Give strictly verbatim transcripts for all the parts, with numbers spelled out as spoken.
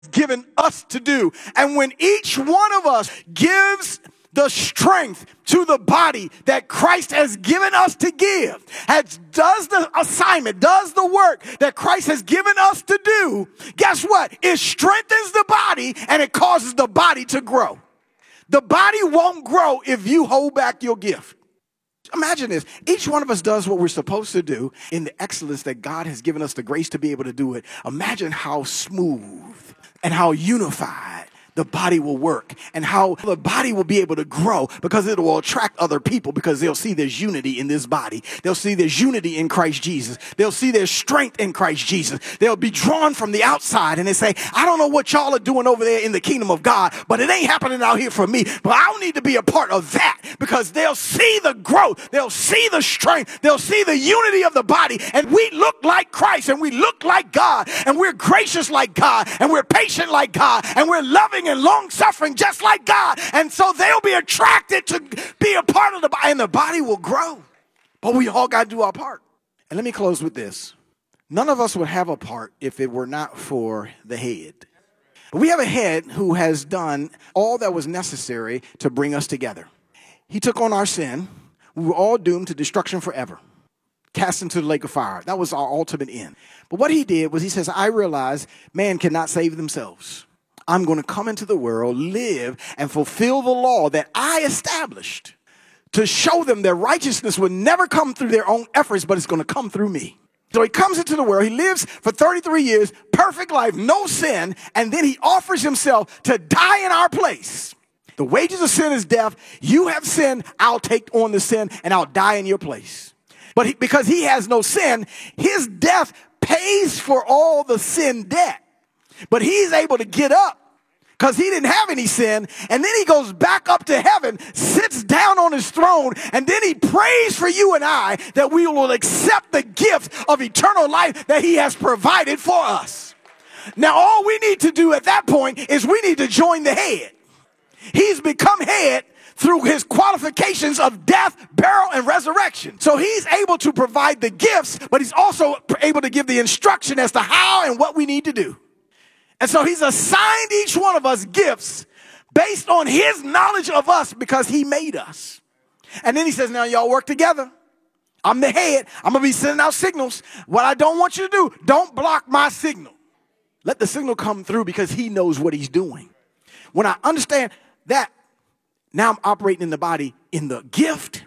given us to do. And when each one of us gives the strength to the body that Christ has given us to give, has, does the assignment, does the work that Christ has given us to do, guess what? It strengthens the body and it causes the body to grow. The body won't grow if you hold back your gift. Imagine this. Each one of us does what we're supposed to do in the excellence that God has given us the grace to be able to do it. Imagine how smooth and how unified the body will work, and how the body will be able to grow, because it will attract other people, because they'll see there's unity in this body. They'll see there's unity in Christ Jesus. They'll see there's strength in Christ Jesus. They'll be drawn from the outside and they say, I don't know what y'all are doing over there in the kingdom of God, but it ain't happening out here for me. But I don't need to be a part of that, because they'll see the growth. They'll see the strength. They'll see the unity of the body. And we look like Christ, and we look like God, and we're gracious like God, and we're patient like God, and we're loving and long-suffering just like God. And so they'll be attracted to be a part of the body, and the body will grow. But we all got to do our part. And let me close with this. None of us would have a part if it were not for the head. We have a head who has done all that was necessary to bring us together. He took on our sin. We were all doomed to destruction forever, cast into the lake of fire. That was our ultimate end. But what he did was he says, I realize man cannot save themselves. I'm going to come into the world, live, and fulfill the law that I established to show them their righteousness would never come through their own efforts, but it's going to come through me. So he comes into the world. He lives for thirty-three years, perfect life, no sin, and then he offers himself to die in our place. The wages of sin is death. You have sinned. I'll take on the sin, and I'll die in your place. But he, because he has no sin, his death pays for all the sin debt. But he's able to get up because he didn't have any sin. And then he goes back up to heaven, sits down on his throne, and then he prays for you and I that we will accept the gift of eternal life that he has provided for us. Now, all we need to do at that point is we need to join the head. He's become head through his qualifications of death, burial, and resurrection. So he's able to provide the gifts, but he's also able to give the instruction as to how and what we need to do. And so he's assigned each one of us gifts based on his knowledge of us, because he made us. And then he says, now y'all work together. I'm the head. I'm going to be sending out signals. What I don't want you to do, don't block my signal. Let the signal come through, because he knows what he's doing. When I understand that, now I'm operating in the body in the gift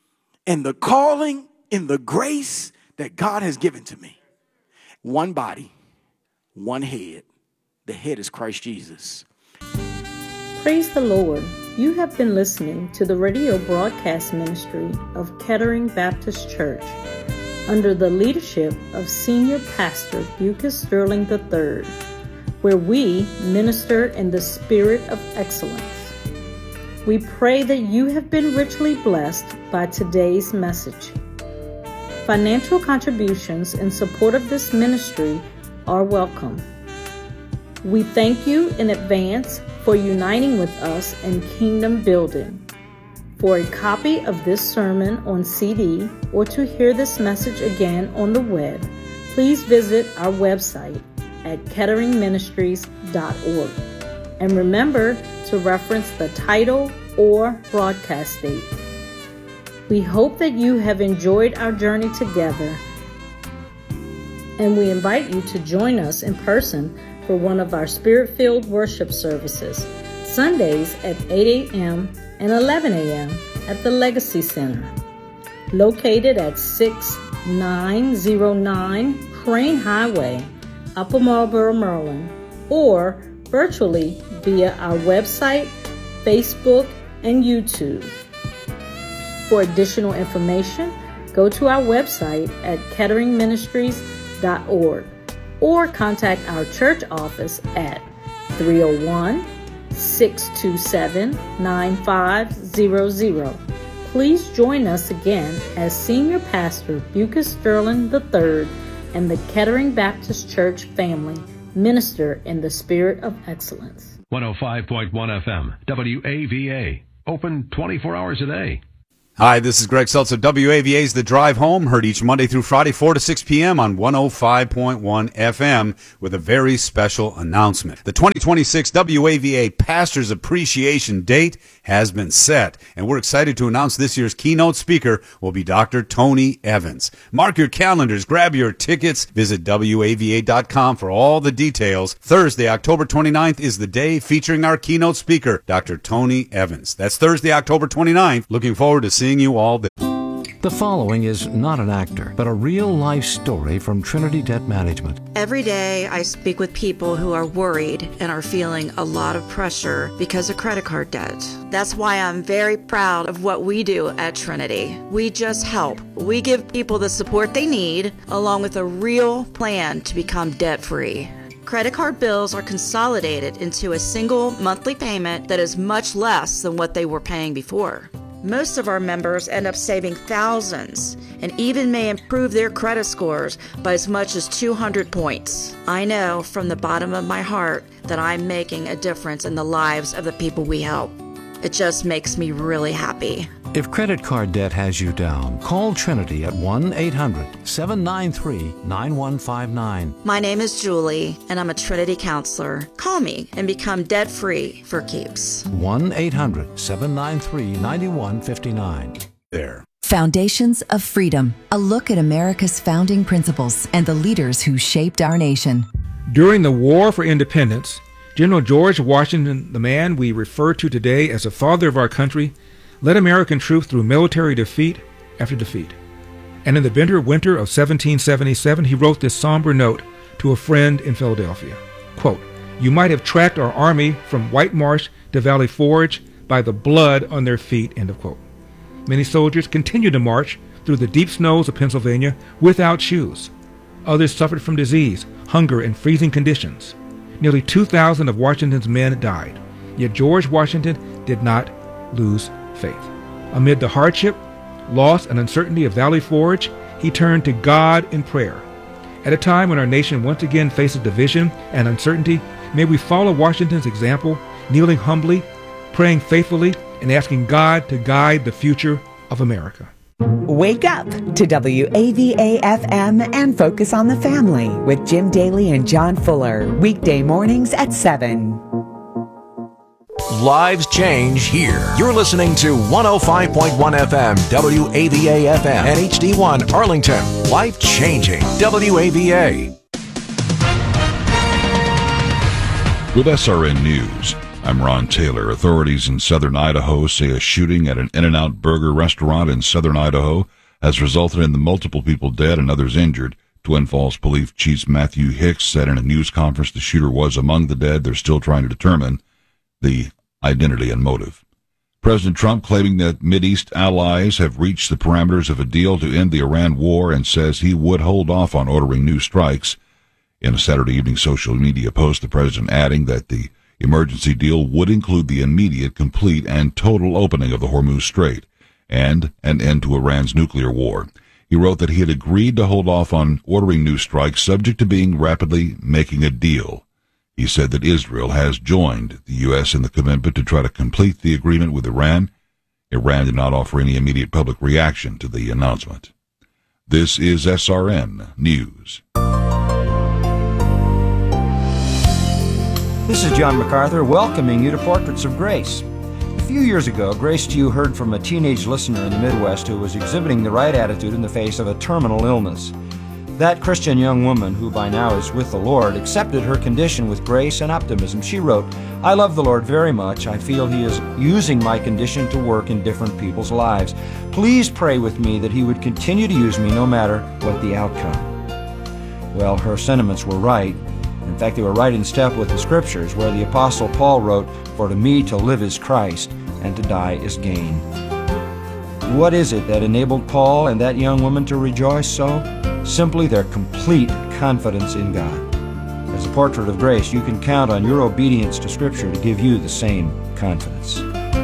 and the calling, in the grace that God has given to me. One body, one head. The head is Christ Jesus. Praise the Lord. You have been listening to the radio broadcast ministry of Kettering Baptist Church under the leadership of Senior Pastor Bucus Sterling the third, where we minister in the spirit of excellence. We pray that you have been richly blessed by today's message. Financial contributions in support of this ministry are welcome. We thank you in advance for uniting with us in kingdom building. For a copy of this sermon on C D or to hear this message again on the web, please visit our website at kettering ministries dot org. And remember to reference the title or broadcast date. We hope that you have enjoyed our journey together, and we invite you to join us in person for one of our Spirit-filled worship services, Sundays at eight a.m. and eleven a.m. at the Legacy Center, located at six nine zero nine Crane Highway, Upper Marlboro, Maryland, or virtually via our website, Facebook, and YouTube. For additional information, go to our website at kettering ministries dot org. or contact our church office at three oh one, six two seven, nine five zero zero. Please join us again as Senior Pastor Bucus Sterling the third and the Kettering Baptist Church family minister in the spirit of excellence. one oh five point one F M, W A V A, open twenty-four hours a day. Hi, this is Greg Seltzer. W A V A's The Drive Home, heard each Monday through Friday, four to six p.m. on one oh five point one F M with a very special announcement. The twenty twenty-six W A V A Pastors Appreciation Date has been set, and we're excited to announce this year's keynote speaker will be Doctor Tony Evans. Mark your calendars, grab your tickets, visit W A V A dot com for all the details. Thursday, October twenty-ninth is the day featuring our keynote speaker, Doctor Tony Evans. That's Thursday, October twenty-ninth. Looking forward to seeing you all there. The following is not an actor, but a real-life story from Trinity Debt Management. Every day I speak with people who are worried and are feeling a lot of pressure because of credit card debt. That's why I'm very proud of what we do at Trinity. We just help. We give people the support they need, along with a real plan to become debt-free. Credit card bills are consolidated into a single monthly payment that is much less than what they were paying before. Most of our members end up saving thousands and even may improve their credit scores by as much as two hundred points. I know from the bottom of my heart that I'm making a difference in the lives of the people we help. It just makes me really happy. If credit card debt has you down, call Trinity at one eight hundred seven nine three nine one five nine. My name is Julie, and I'm a Trinity counselor. Call me and become debt-free for keeps. one eight hundred seven nine three nine one five nine. There. Foundations of Freedom, a look at America's founding principles and the leaders who shaped our nation. During the War for Independence, General George Washington, the man we refer to today as the father of our country, led American troops through military defeat after defeat. And in the bitter winter of seventeen seventy-seven, he wrote this somber note to a friend in Philadelphia. Quote, "You might have tracked our army from White Marsh to Valley Forge by the blood on their feet," end of quote. Many soldiers continued to march through the deep snows of Pennsylvania without shoes. Others suffered from disease, hunger, and freezing conditions. Nearly two thousand of Washington's men died. Yet George Washington did not lose faith. Amid the hardship, loss, and uncertainty of Valley Forge, he turned to God in prayer. At a time when our nation once again faces division and uncertainty, may we follow Washington's example, kneeling humbly, praying faithfully, and asking God to guide the future of America. Wake up to W A V A F M and Focus on the Family with Jim Daly and John Fuller, weekday mornings at seven. Lives change here. You're listening to one oh five point one F M, W A V A F M, and H D one Arlington. Life changing. W A V A. With S R N News, I'm Ron Taylor. Authorities in southern Idaho say a shooting at an In-N-Out Burger restaurant in southern Idaho has resulted in the multiple people dead and others injured. Twin Falls Police Chief Matthew Hicks said in a news conference the shooter was among the dead. They're still trying to determine the identity and motive. President Trump claiming that Mideast allies have reached the parameters of a deal to end the Iran war and says he would hold off on ordering new strikes. In a Saturday evening social media post, the president adding that the emergency deal would include the immediate, complete, and total opening of the Hormuz Strait and an end to Iran's nuclear war. He wrote that he had agreed to hold off on ordering new strikes subject to being rapidly making a deal. He said that Israel has joined the U S in the commitment to try to complete the agreement with Iran. Iran did not offer any immediate public reaction to the announcement. This is S R N News. This is John MacArthur welcoming you to Portraits of Grace. A few years ago, Grace to You heard from a teenage listener in the Midwest who was exhibiting the right attitude in the face of a terminal illness. That Christian young woman, who by now is with the Lord, accepted her condition with grace and optimism. She wrote, "I love the Lord very much. I feel He is using my condition to work in different people's lives. Please pray with me that He would continue to use me no matter what the outcome." Well, her sentiments were right. In fact, they were right in step with the Scriptures, where the Apostle Paul wrote, "For to me to live is Christ, and to die is gain." What is it that enabled Paul and that young woman to rejoice so? Simply their complete confidence in God. As a portrait of grace, you can count on your obedience to Scripture to give you the same confidence.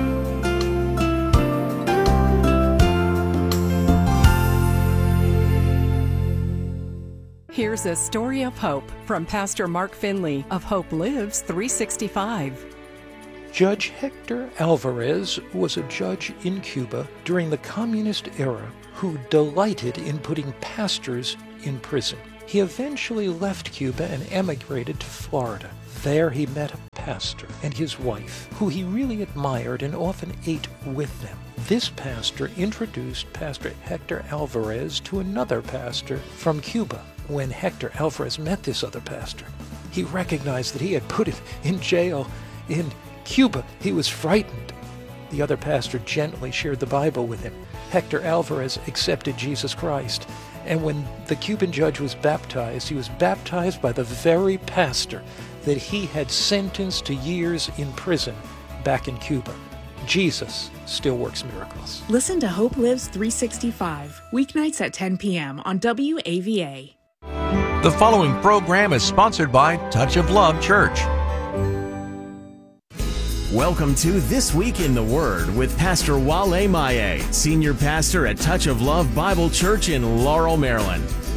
Here's a story of hope from Pastor Mark Finley of Hope Lives three sixty-five. Judge Hector Alvarez was a judge in Cuba during the communist era who delighted in putting pastors in prison. He eventually left Cuba and emigrated to Florida. There he met a pastor and his wife, who he really admired and often ate with them. This pastor introduced Pastor Hector Alvarez to another pastor from Cuba. When Hector Alvarez met this other pastor, he recognized that he had put him in jail in Cuba. He was frightened. The other pastor gently shared the Bible with him. Hector Alvarez accepted Jesus Christ. And when the Cuban judge was baptized, he was baptized by the very pastor that he had sentenced to years in prison back in Cuba. Jesus still works miracles. Listen to Hope Lives three sixty-five, weeknights at ten p.m. on W A V A. The following program is sponsored by Touch of Love Church. Welcome to This Week in the Word with Pastor Wale Maye, Senior Pastor at Touch of Love Bible Church in Laurel, Maryland.